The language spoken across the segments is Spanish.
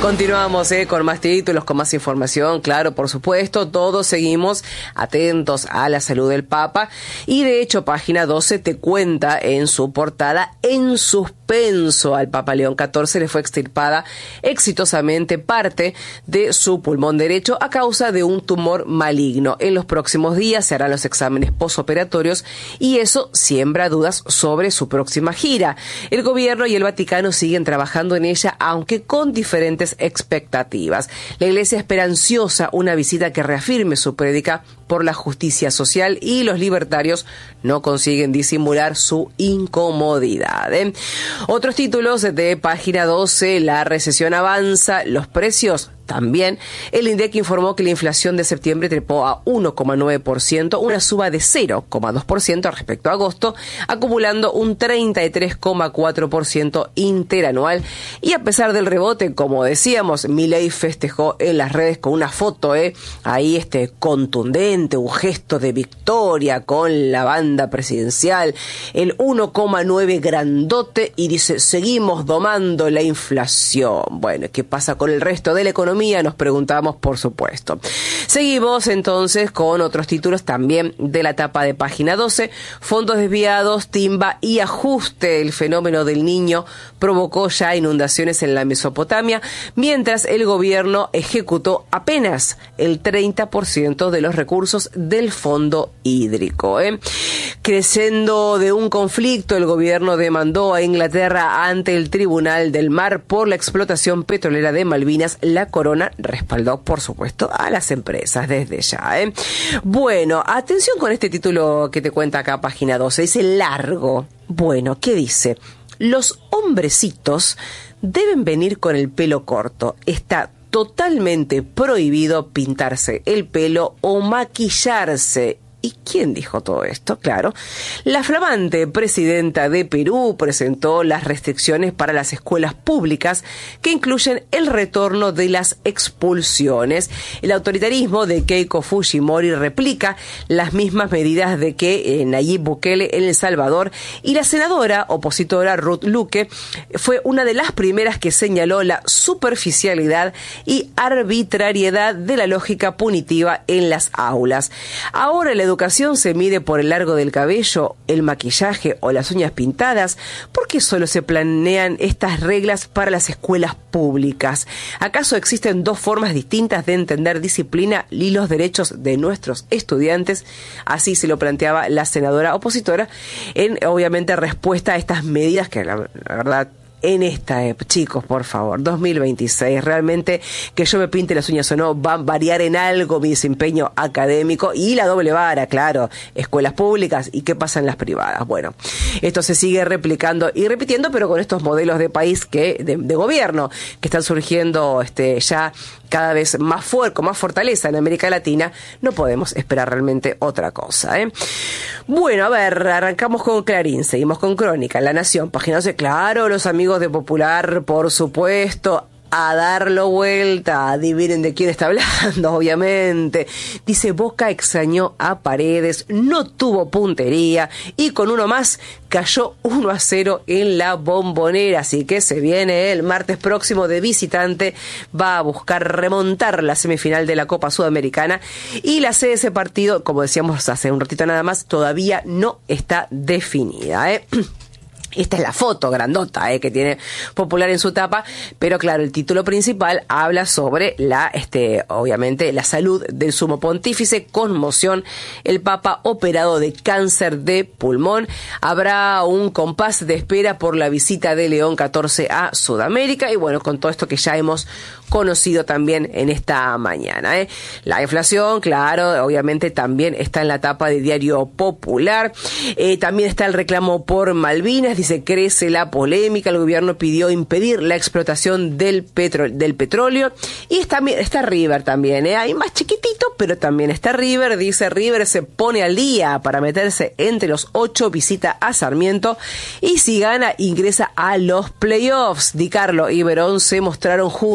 Continuamos con más títulos, con más información, claro, por supuesto, todos seguimos atentos a la salud del Papa y de hecho Página 12 te cuenta en su portada: en suspenso al Papa León XIV le fue extirpada exitosamente parte de su pulmón derecho a causa de un tumor maligno. En los próximos días se harán los exámenes posoperatorios y eso siembra dudas sobre su próxima gira. El gobierno y el Vaticano siguen trabajando en ella, aunque con diferentes expectativas. La Iglesia espera ansiosa una visita que reafirme su prédica por la justicia social y los libertarios no consiguen disimular su incomodidad. Otros títulos de Página 12: la recesión avanza, los precios también. El INDEC informó que la inflación de septiembre trepó a 1,9%, una suba de 0,2% respecto a agosto, acumulando un 33,4% interanual. Y a pesar del rebote, como decíamos, Milei festejó en las redes con una foto, ahí contundente, un gesto de victoria con la banda presidencial, el 1,9 grandote, y dice: seguimos domando la inflación. Bueno, ¿qué pasa con el resto de la economía? Nos preguntamos, por supuesto. Seguimos entonces con otros títulos también de la tapa de Página 12. Fondos desviados, timba y ajuste. El fenómeno del Niño provocó ya inundaciones en la Mesopotamia, mientras el gobierno ejecutó apenas el 30% de los recursos del fondo hídrico. Creciendo de un conflicto, el gobierno demandó a Inglaterra ante el Tribunal del Mar por la explotación petrolera de Malvinas. La corona respaldó, por supuesto, a las empresas desde ya. Bueno, atención con este título que te cuenta acá Página 12. Dice largo. Bueno, ¿qué dice? Los hombrecitos deben venir con el pelo corto. Está totalmente prohibido pintarse el pelo o maquillarse. ¿Y quién dijo todo esto? Claro, la flamante presidenta de Perú presentó las restricciones para las escuelas públicas que incluyen el retorno de las expulsiones. El autoritarismo de Keiko Fujimori replica las mismas medidas de que Nayib Bukele en El Salvador, y la senadora opositora Ruth Luque fue una de las primeras que señaló la superficialidad y arbitrariedad de la lógica punitiva en las aulas. Ahora la educación se mide por el largo del cabello, el maquillaje o las uñas pintadas. ¿Por qué solo se planean estas reglas para las escuelas públicas? ¿Acaso existen dos formas distintas de entender disciplina y los derechos de nuestros estudiantes? Así se lo planteaba la senadora opositora en, obviamente, respuesta a estas medidas que la verdad, en esta chicos, por favor, 2026, realmente que yo me pinte las uñas o no va a variar en algo mi desempeño académico, y la doble vara, claro, escuelas públicas y qué pasa en las privadas. Bueno, esto se sigue replicando y repitiendo, pero con estos modelos de país de gobierno que están surgiendo ya cada vez más fuerte, con más fortaleza en América Latina, no podemos esperar realmente otra cosa. Bueno, a ver, arrancamos con Clarín, seguimos con Crónica, La Nación, Página 12, claro, los amigos de Popular, por supuesto, a darlo vuelta, adivinen de quién está hablando, obviamente. Dice: Boca extrañó a Paredes, no tuvo puntería y con uno más cayó 1-0 en la Bombonera, así que se viene el martes próximo de visitante, va a buscar remontar la semifinal de la Copa Sudamericana, y la sede de ese partido, como decíamos hace un ratito nada más, todavía no está definida. Esta es la foto grandota que tiene Popular en su tapa, pero claro, el título principal habla sobre obviamente la salud del sumo pontífice. Conmoción, el Papa operado de cáncer de pulmón. Habrá un compás de espera por la visita de León XIV a Sudamérica, y bueno, con todo esto que ya hemos conocido también en esta mañana. La inflación, claro, obviamente también está en la tapa de Diario Popular. También está el reclamo por Malvinas. Dice: crece la polémica, el gobierno pidió impedir la explotación del petróleo. Y está River también, hay más chiquitito, pero también está River. Dice: River se pone al día para meterse entre los 8, visita a Sarmiento, y si gana ingresa a los playoffs. Di Carlo y Verón se mostraron juntos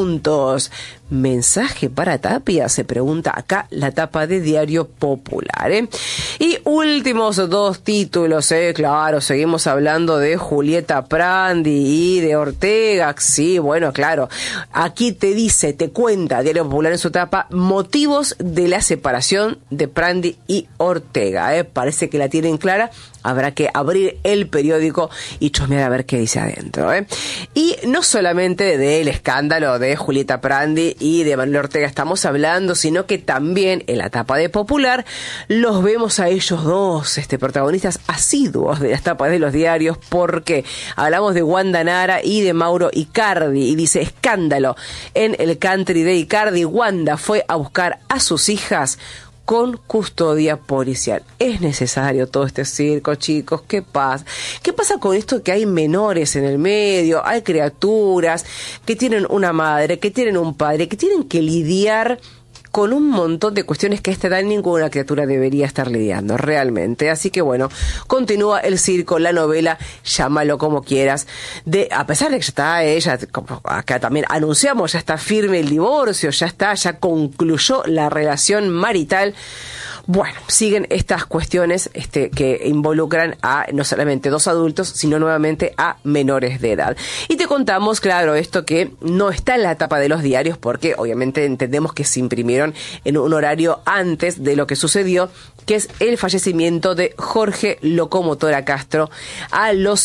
títulos. ¿Mensaje para Tapia? Se pregunta acá la tapa de Diario Popular, ¿eh? Y últimos dos títulos, claro, seguimos hablando de Julieta Prandi y de Ortega. Sí, bueno, claro, aquí te cuenta Diario Popular en su tapa motivos de la separación de Prandi y Ortega, parece que la tienen clara. Habrá que abrir el periódico y chusmear a ver qué dice adentro, Y no solamente del escándalo de Julieta Prandi y de Manuel Ortega estamos hablando, sino que también en la tapa de Popular los vemos a ellos dos, protagonistas asiduos de las tapas de los diarios, porque hablamos de Wanda Nara y de Mauro Icardi, y dice: escándalo en el country de Icardi, Wanda fue a buscar a sus hijas con custodia policial. ¿Es necesario todo este circo, chicos? ¿Qué pasa? ¿Qué pasa con esto que hay menores en el medio? Hay criaturas que tienen una madre, que tienen un padre, que tienen que lidiar con un montón de cuestiones que a esta edad ninguna criatura debería estar lidiando, realmente. Así que bueno, continúa el circo, la novela, llámalo como quieras, a pesar de que ya está ella, como acá también anunciamos, ya está firme el divorcio, ya concluyó la relación marital. Bueno, siguen estas cuestiones que involucran a no solamente dos adultos, sino nuevamente a menores de edad. Y te contamos, claro, esto que no está en la tapa de los diarios, porque obviamente entendemos que se imprimieron en un horario antes de lo que sucedió, que es el fallecimiento de Jorge Locomotora Castro a los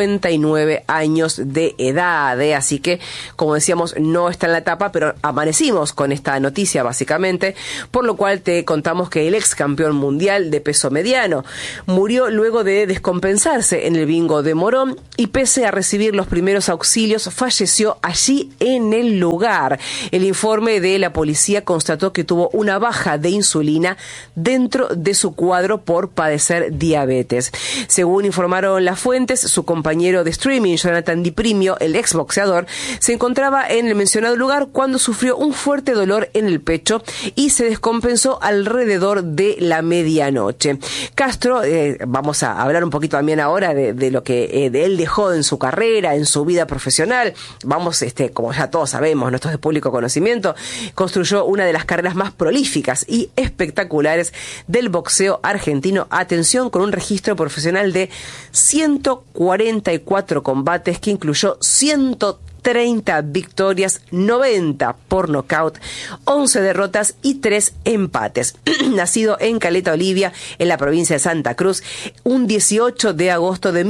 59 años de edad. Así que, como decíamos, no está en la tapa, pero amanecimos con esta noticia básicamente, por lo cual te contamos que el ex campeón mundial de peso mediano murió luego de descompensarse en el bingo de Morón y, pese a recibir los primeros auxilios, falleció allí en el lugar. El informe de la policía constató que tuvo una baja de insulina dentro de su cuadro por padecer diabetes. Según informaron las fuentes, su compañero de streaming, Jonathan Di Primio, el exboxeador, se encontraba en el mencionado lugar cuando sufrió un fuerte dolor en el pecho y se descompensó alrededor de la medianoche. Castro, vamos a hablar un poquito también ahora de lo que él dejó en su carrera, en su vida profesional. Vamos, como ya todos sabemos, esto es de público conocimiento, construyó una de las carreras más prolíficas y espectaculares del boxeo argentino. Atención, con un registro profesional de 144 combates que incluyó 130 victorias, 90 por nocaut, 11 derrotas y 3 empates. Nacido en Caleta Olivia, en la provincia de Santa Cruz, un 18 de agosto de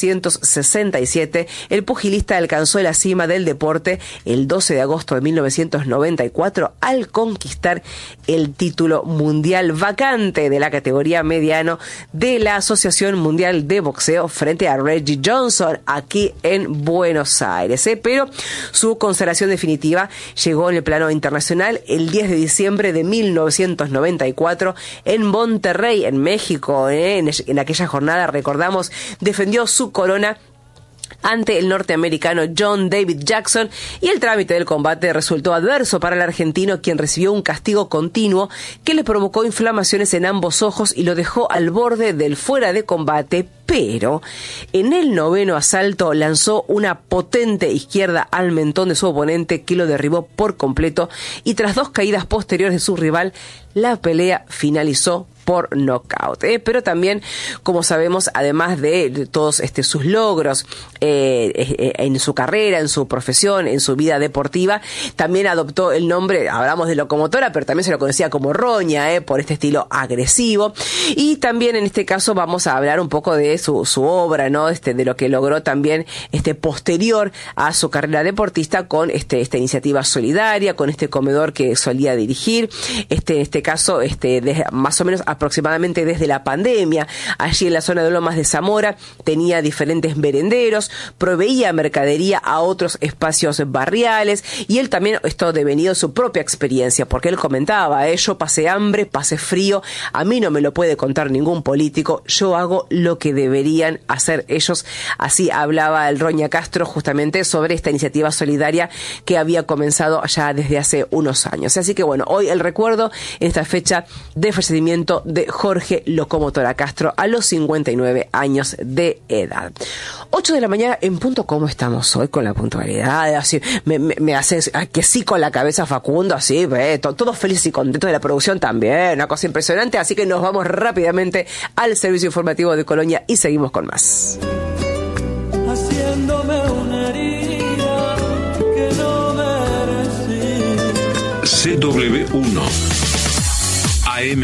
1967, el pugilista alcanzó la cima del deporte el 12 de agosto de 1994 al conquistar el título mundial vacante de la categoría mediano de la Asociación Mundial de Boxeo frente a Reggie Johnson aquí en Buenos Aires. Pero su consagración definitiva llegó en el plano internacional el 10 de diciembre de 1994 en Monterrey, en México. En aquella jornada, recordamos, defendió su corona ante el norteamericano John David Jackson, y el trámite del combate resultó adverso para el argentino, quien recibió un castigo continuo que le provocó inflamaciones en ambos ojos y lo dejó al borde del fuera de combate. Pero en el noveno asalto lanzó una potente izquierda al mentón de su oponente, que lo derribó por completo, y tras 2 caídas posteriores de su rival, la pelea finalizó por nocaut. Pero también, como sabemos, además de todos sus logros en su carrera, en su profesión, en su vida deportiva, también adoptó el nombre, hablamos de Locomotora, pero también se lo conocía como Roña, por este estilo agresivo. Y también en este caso vamos a hablar un poco de su obra, ¿no? De lo que logró también posterior a su carrera deportista con esta iniciativa solidaria, con este comedor que solía dirigir. En este caso, más o menos aproximadamente desde la pandemia, allí en la zona de Lomas de Zamora, tenía diferentes merenderos, proveía mercadería a otros espacios barriales, y él también, esto devenido su propia experiencia, porque él comentaba, yo pasé hambre, pasé frío, a mí no me lo puede contar ningún político, yo hago lo que deberían hacer ellos. Así hablaba el Roña Castro justamente sobre esta iniciativa solidaria que había comenzado ya desde hace unos años. Así que bueno, hoy el recuerdo en esta fecha de fallecimiento de Jorge Locomotora Castro a los 59 años de edad. 8 de la mañana en punto. ¿Cómo estamos hoy con la puntualidad? Así me hace que sí con la cabeza Facundo, así, todos felices y contentos de la producción también, una cosa impresionante, así que nos vamos rápidamente al servicio informativo de Colonia y seguimos con más. Haciéndome una herida que no merecí. CW1 AM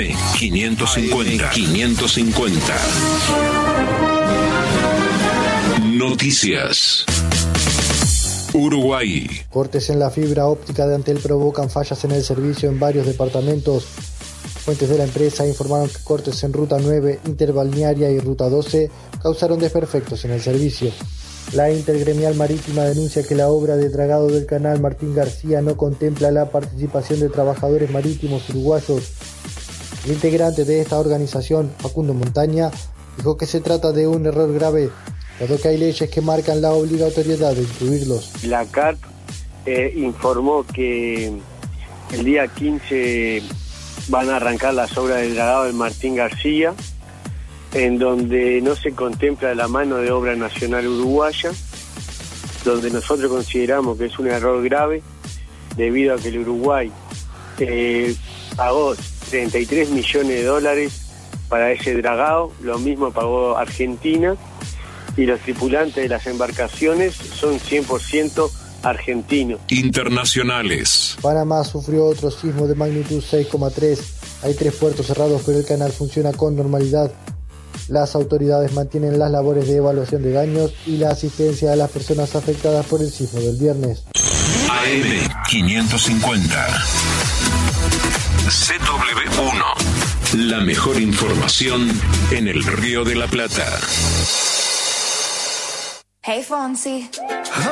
550. Noticias. Uruguay. Cortes en la fibra óptica de Antel provocan fallas en el servicio en varios departamentos. Fuentes de la empresa informaron que cortes en Ruta 9, Interbalnearia y Ruta 12 causaron desperfectos en el servicio. La Intergremial Marítima denuncia que la obra de dragado del canal Martín García no contempla la participación de trabajadores marítimos uruguayos. El integrante de esta organización, Facundo Montaña, dijo que se trata de un error grave, dado que hay leyes que marcan la obligatoriedad de incluirlos. La CAT informó que el día 15 van a arrancar las obras del dragado del Martín García, en donde no se contempla la mano de obra nacional uruguaya, donde nosotros consideramos que es un error grave, debido a que el Uruguay pagó 33 millones de dólares para ese dragado, lo mismo pagó Argentina, y los tripulantes de las embarcaciones son 100% argentinos. Internacionales. Panamá sufrió otro sismo de magnitud 6,3. Hay 3 puertos cerrados, pero el canal funciona con normalidad. Las autoridades mantienen las labores de evaluación de daños y la asistencia a las personas afectadas por el sismo del viernes. AM 550. CW1. La mejor información en el Río de la Plata. Hey, Fonsi.